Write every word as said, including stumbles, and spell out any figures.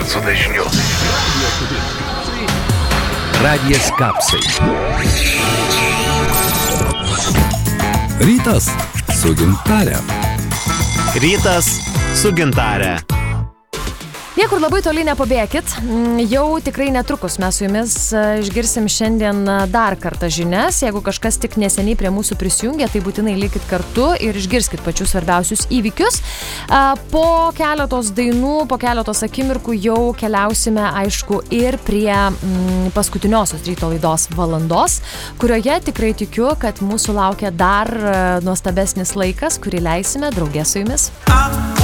hercų dažniu. Radijas Kapsai. Rytas su gintare. Rytas su gintare. Niekur labai toli nepabėkit, jau tikrai netrukus mes su jumis išgirsim šiandien dar kartą žinias. Jeigu kažkas tik neseniai prie mūsų prisijungė, tai būtinai likit kartu ir išgirskit pačius svarbiausius įvykius. Po keletos dainų, po keletos akimirkų jau keliausime, aišku, ir prie mm, paskutiniosios ryto laidos valandos, kurioje tikrai tikiu, kad mūsų laukia dar nuostabesnis laikas, kurį leisime draugė su jumis.